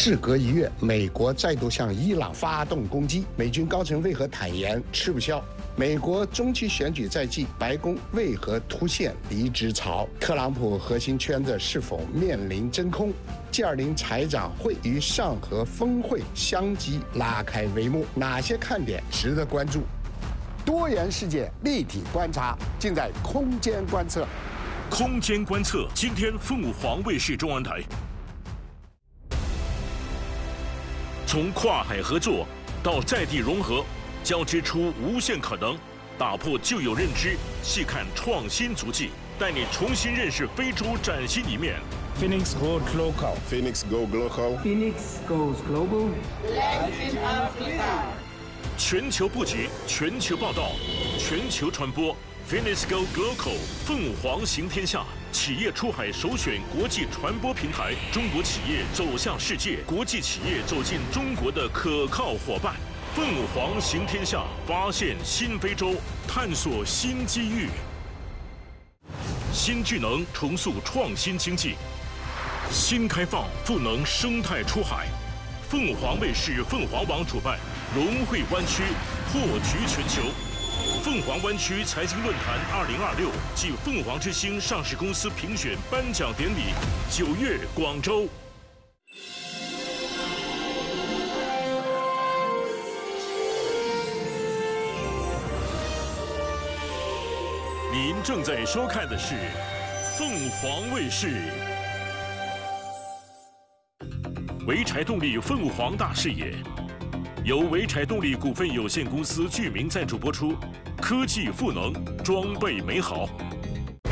事隔1月，美国再度向伊朗发动攻击，美军高层为何坦言吃不消？美国中期选举在即，白宫为何突现离职潮？特朗普核心圈子是否面临真空？G20财长会与上合峰会相继拉开帷幕，哪些看点值得关注？多元世界立体观察，尽在空间观测。 空间观测，今天凤凰卫视中文台。从跨海合作到在地融合，交织出无限可能，打破旧有认知，细看创新足迹，带你重新认识非洲崭新一面。 Phoenix Goes Global. Phoenix Go Global. Phoenix Goes Global. Latin Africa. 全球布局，全球报道，全球传播。Phoenix Go Global， 凤凰行天下，企业出海首选国际传播平台，中国企业走向世界，国际企业走进中国的可靠伙伴。凤凰行天下，发现新非洲，探索新机遇。新智能重塑创新经济，新开放赋能生态出海。凤凰卫视、凤凰网主办龙汇湾区破局全球。凤凰湾区财经论坛2026暨凤凰之星上市公司评选颁奖典礼9月广州。您正在收看的是凤凰卫视。潍柴动力凤凰大视野，由潍柴动力股份有限公司居民赞助播出。科技赋能，装备美好。